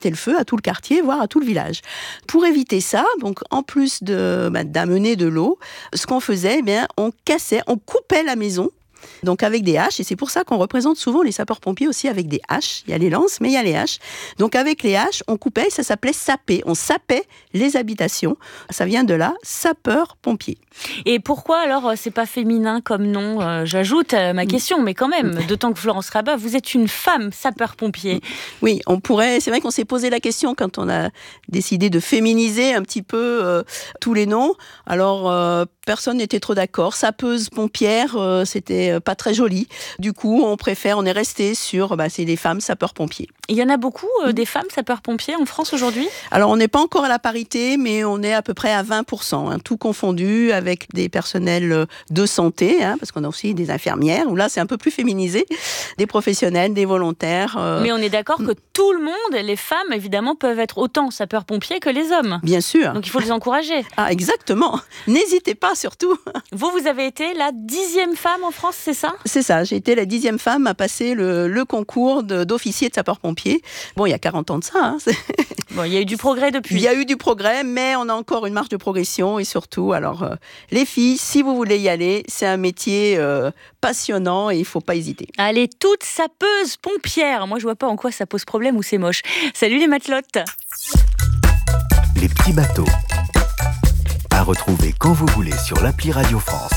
le feu à tout le quartier, voire à tout le village. Pour éviter ça, donc en plus d'amener de l'eau, ce qu'on faisait, on coupait la maison. Donc avec des haches, et c'est pour ça qu'on représente souvent les sapeurs-pompiers aussi avec des haches. Il y a les lances, mais il y a les haches. Donc avec les haches, on coupait, ça s'appelait saper. On sapait les habitations. Ça vient de là, sapeur-pompier. Et pourquoi alors c'est pas féminin comme nom ? J'ajoute ma question, mais quand même, d'autant que Florence Rabat, vous êtes une femme sapeur-pompier. Oui, c'est vrai qu'on s'est posé la question quand on a décidé de féminiser un petit peu tous les noms. Alors, personne n'était trop d'accord. Sapeuse, pompière, c'était pas très joli. Du coup, on est resté sur, c'est des femmes sapeurs-pompiers. Il y en a beaucoup des femmes sapeurs-pompiers en France aujourd'hui ? Alors, on n'est pas encore à la parité, mais on est à peu près à 20%, tout confondu avec des personnels de santé, parce qu'on a aussi des infirmières, où là, c'est un peu plus féminisé, des professionnels, des volontaires. Mais on est d'accord que tout le monde, les femmes, évidemment, peuvent être autant sapeurs-pompiers que les hommes. Bien sûr. Donc, il faut les encourager. Ah, exactement. N'hésitez pas, surtout. Vous avez été la 10e femme en France, c'est ça ? C'est ça, j'ai été la 10e femme à passer le concours d'officier de sapeur-pompier. Bon, il y a 40 ans de ça. Bon, il y a eu du progrès depuis. Il y a eu du progrès, mais on a encore une marge de progression. Et surtout, les filles, si vous voulez y aller, c'est un métier passionnant et il ne faut pas hésiter. Allez, toutes sapeuses pompières. Moi, je ne vois pas en quoi ça pose problème ou c'est moche. Salut les matelotes. Les petits bateaux. À retrouver quand vous voulez sur l'appli Radio France.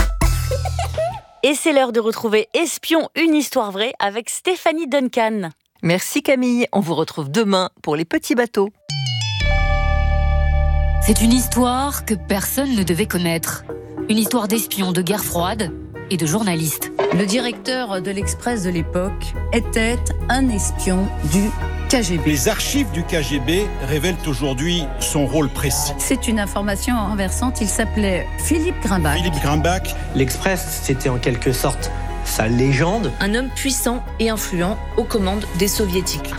Et c'est l'heure de retrouver Espion, une histoire vraie avec Stéphanie Duncan. Merci Camille, on vous retrouve demain pour les petits bateaux. C'est une histoire que personne ne devait connaître. Une histoire d'espions, de guerre froide et de journalistes. Le directeur de l'Express de l'époque était un espion du KGB. Les archives du KGB révèlent aujourd'hui son rôle précis. C'est une information renversante, il s'appelait Philippe Grimbach. Philippe Grimbach. L'Express, c'était en quelque sorte sa légende. Un homme puissant et influent aux commandes des soviétiques.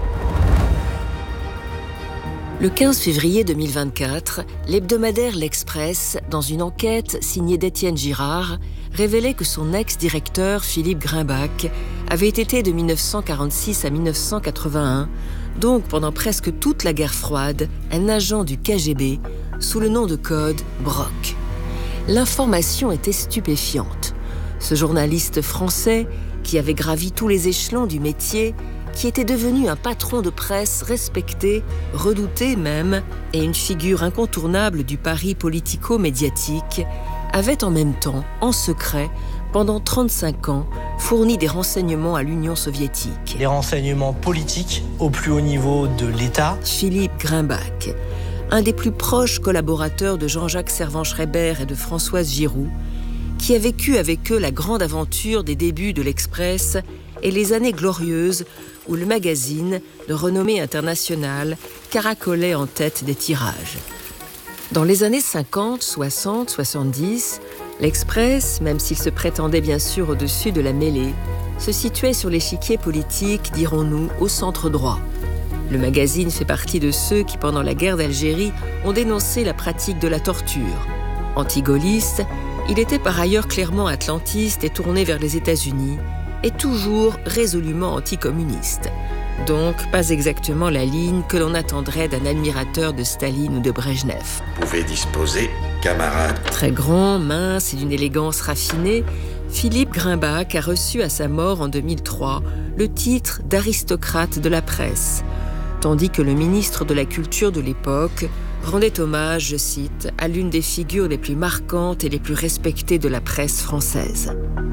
Le 15 février 2024, l'hebdomadaire L'Express, dans une enquête signée d'Étienne Girard, révélait que son ex-directeur Philippe Grimbach avait été de 1946 à 1981, donc pendant presque toute la guerre froide, un agent du KGB sous le nom de code Brock. L'information était stupéfiante. Ce journaliste français, qui avait gravi tous les échelons du métier, qui était devenu un patron de presse respecté, redouté même, et une figure incontournable du pari politico-médiatique, avait en même temps, en secret, pendant 35 ans, fourni des renseignements à l'Union soviétique. Les renseignements politiques au plus haut niveau de l'État. Philippe Grimbach, un des plus proches collaborateurs de Jean-Jacques Servan-Schreiber et de Françoise Giroud, qui a vécu avec eux la grande aventure des débuts de l'Express et les années glorieuses où le magazine, de renommée internationale, caracolait en tête des tirages. Dans les années 50, 60, 70, l'Express, même s'il se prétendait bien sûr au-dessus de la mêlée, se situait sur l'échiquier politique, dirons-nous, au centre droit. Le magazine fait partie de ceux qui, pendant la guerre d'Algérie, ont dénoncé la pratique de la torture. Anti-gaulliste, il était par ailleurs clairement atlantiste et tourné vers les États-Unis, et toujours résolument anticommuniste. Donc, pas exactement la ligne que l'on attendrait d'un admirateur de Staline ou de Brejnev. Vous pouvez disposer, camarade. Très grand, mince et d'une élégance raffinée, Philippe Grimbach a reçu à sa mort en 2003 le titre d'aristocrate de la presse, tandis que le ministre de la Culture de l'époque rendait hommage, je cite, à l'une des figures les plus marquantes et les plus respectées de la presse française.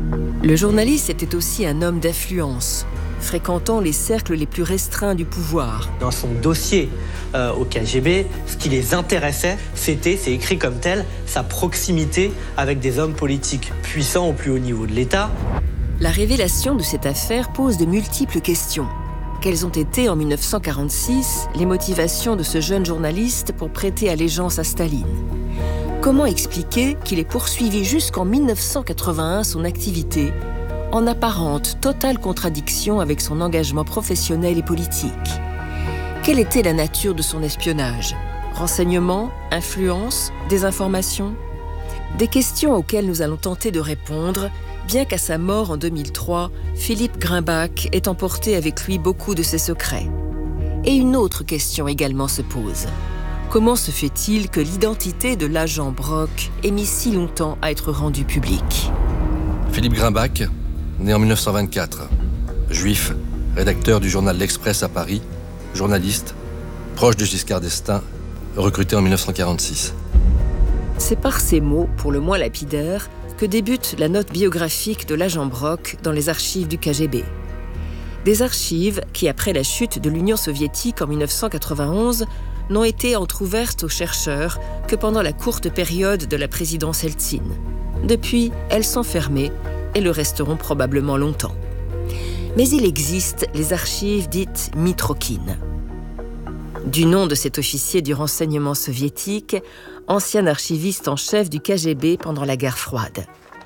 Le journaliste était aussi un homme d'influence, fréquentant les cercles les plus restreints du pouvoir. Dans son dossier au KGB, ce qui les intéressait, c'est écrit comme tel, sa proximité avec des hommes politiques puissants au plus haut niveau de l'État. La révélation de cette affaire pose de multiples questions. Quelles ont été, en 1946, les motivations de ce jeune journaliste pour prêter allégeance à Staline ? Comment expliquer qu'il ait poursuivi jusqu'en 1981 son activité, en apparente totale contradiction avec son engagement professionnel et politique ? Quelle était la nature de son espionnage ? Renseignements, influence, désinformation ? Des questions auxquelles nous allons tenter de répondre, bien qu'à sa mort en 2003, Philippe Grimbach ait emporté avec lui beaucoup de ses secrets. Et une autre question également se pose. Comment se fait-il que l'identité de l'agent Brock ait mis si longtemps à être rendue publique ? Philippe Grimbach, né en 1924, juif, rédacteur du journal L'Express à Paris, journaliste, proche de Giscard d'Estaing, recruté en 1946. C'est par ces mots, pour le moins lapidaires, que débute la note biographique de l'agent Brock dans les archives du KGB. Des archives qui, après la chute de l'Union soviétique en 1991, n'ont été entr'ouvertes aux chercheurs que pendant la courte période de la présidence Eltsine. Depuis, elles sont fermées et le resteront probablement longtemps. Mais il existe les archives dites Mitrokhin. Du nom de cet officier du renseignement soviétique, ancien archiviste en chef du KGB pendant la guerre froide.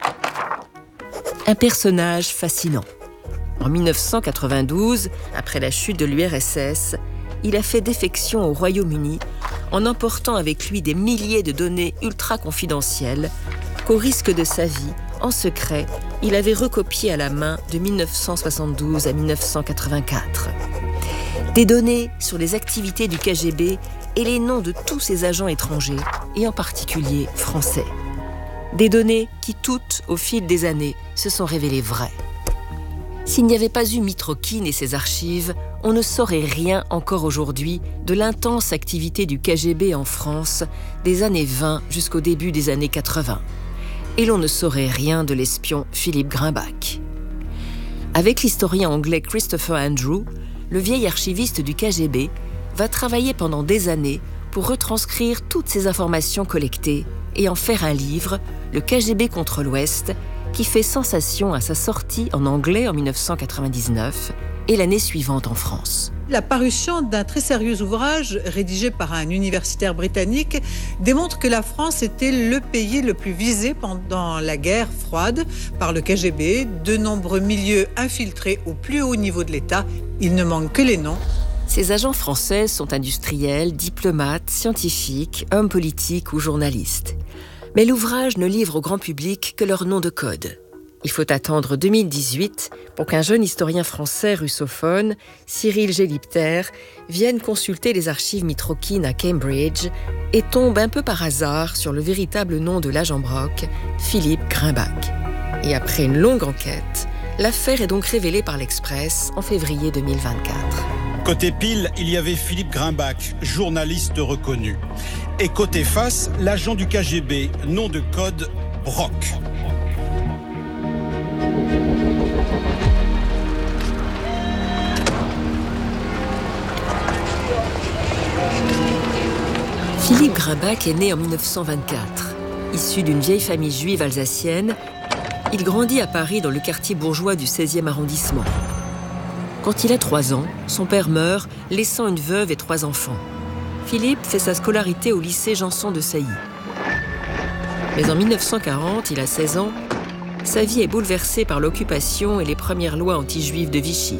Un personnage fascinant. En 1992, après la chute de l'URSS, il a fait défection au Royaume-Uni en emportant avec lui des milliers de données ultra confidentielles qu'au risque de sa vie, en secret, il avait recopiées à la main de 1972 à 1984. Des données sur les activités du KGB et les noms de tous ses agents étrangers, et en particulier français. Des données qui toutes, au fil des années, se sont révélées vraies. S'il n'y avait pas eu Mitrokhin et ses archives, on ne saurait rien encore aujourd'hui de l'intense activité du KGB en France des années 20 jusqu'au début des années 80. Et l'on ne saurait rien de l'espion Philippe Grimbach. Avec l'historien anglais Christopher Andrew, le vieil archiviste du KGB va travailler pendant des années pour retranscrire toutes ces informations collectées et en faire un livre, Le KGB contre l'Ouest, qui fait sensation à sa sortie en anglais en 1999 et l'année suivante en France. La parution d'un très sérieux ouvrage rédigé par un universitaire britannique démontre que la France était le pays le plus visé pendant la guerre froide par le KGB, de nombreux milieux infiltrés au plus haut niveau de l'État. Il ne manque que les noms. Ces agents français sont industriels, diplomates, scientifiques, hommes politiques ou journalistes. Mais l'ouvrage ne livre au grand public que leur nom de code. Il faut attendre 2018 pour qu'un jeune historien français russophone, Cyril Gélipter, vienne consulter les archives Mitrokhin à Cambridge et tombe un peu par hasard sur le véritable nom de l'agent Brock, Philippe Grimbach. Et après une longue enquête, l'affaire est donc révélée par l'Express en février 2024. Côté pile, il y avait Philippe Grimbach, journaliste reconnu. Et côté face, l'agent du KGB, nom de code Brock. Philippe Grimbach est né en 1924. Issu d'une vieille famille juive alsacienne, il grandit à Paris dans le quartier bourgeois du 16e arrondissement. Quand il a 3 ans, son père meurt, laissant une veuve et 3 enfants. Philippe fait sa scolarité au lycée Janson de Sailly. Mais en 1940, il a 16 ans, sa vie est bouleversée par l'occupation et les premières lois anti-juives de Vichy.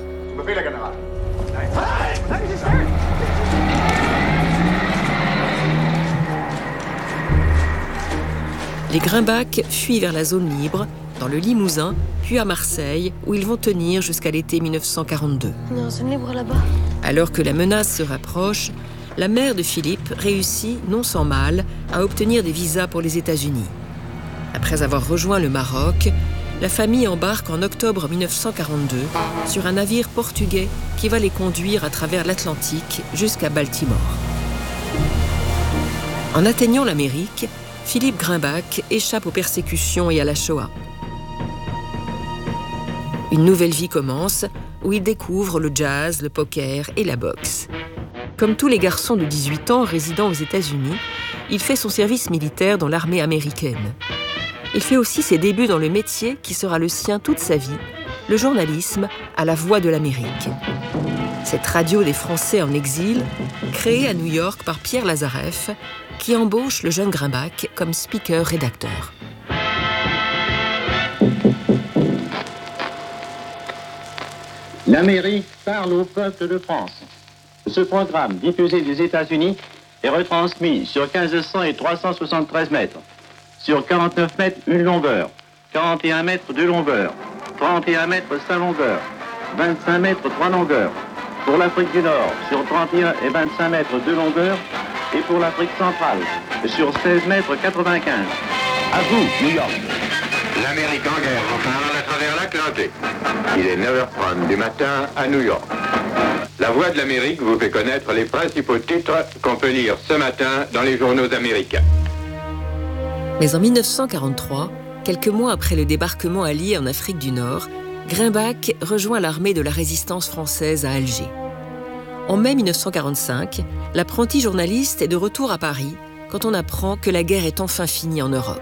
Les Grimbach fuient vers la zone libre, dans le Limousin, puis à Marseille, où ils vont tenir jusqu'à l'été 1942. On est en zone libre là-bas. Alors que la menace se rapproche, la mère de Philippe réussit, non sans mal, à obtenir des visas pour les États-Unis. Après avoir rejoint le Maroc, la famille embarque en octobre 1942 sur un navire portugais qui va les conduire à travers l'Atlantique jusqu'à Baltimore. En atteignant l'Amérique, Philippe Grimbach échappe aux persécutions et à la Shoah. Une nouvelle vie commence, où il découvre le jazz, le poker et la boxe. Comme tous les garçons de 18 ans résidant aux États-Unis, il fait son service militaire dans l'armée américaine. Il fait aussi ses débuts dans le métier qui sera le sien toute sa vie, le journalisme à la Voix de l'Amérique. Cette radio des Français en exil, créée à New York par Pierre Lazareff, qui embauche le jeune Grimbach comme speaker-rédacteur. L'Amérique parle au peuple de France. Ce programme, diffusé des États-Unis, est retransmis sur 1500 et 373 mètres. Sur 49 mètres, une longueur. 41 mètres, 2 longueurs. 31 mètres, 5 longueurs. 25 mètres, 3 longueurs. Pour l'Afrique du Nord, sur 31 et 25 mètres de longueur. Et pour l'Afrique centrale, sur 16 mètres 95. À vous, New York. L'Amérique en guerre en parle à travers l'Atlantique. Il est 9h30 du matin à New York. La Voix de l'Amérique vous fait connaître les principaux titres qu'on peut lire ce matin dans les journaux américains. Mais en 1943, quelques mois après le débarquement allié en Afrique du Nord, Grumbach rejoint l'armée de la résistance française à Alger. En mai 1945, l'apprenti journaliste est de retour à Paris quand on apprend que la guerre est enfin finie en Europe.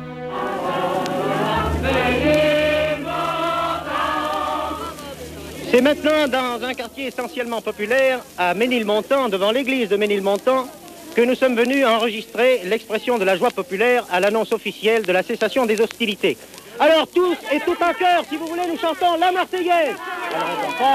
C'est maintenant dans un quartier essentiellement populaire, à Ménilmontant, devant l'église de Ménilmontant, que nous sommes venus enregistrer l'expression de la joie populaire à l'annonce officielle de la cessation des hostilités. Alors tous et tout en chœur, si vous voulez, nous chantons la Marseillaise. Alors,